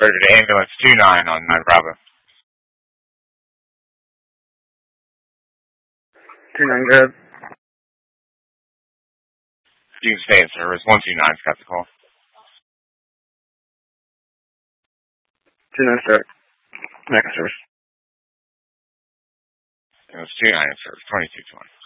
Operator to ambulance 29 on 9 Bravo. 29, go ahead. You can stay in service. 129's got the call. 29, start. Back in service. It was 29 in service. 2220.